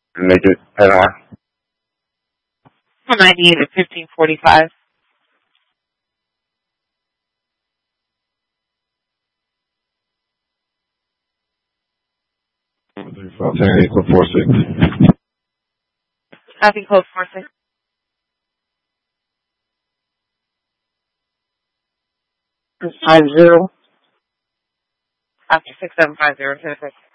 and make it head on. 198 at 1545. 10-8 to 4-6. Copy code 46. It's 50. After 6750.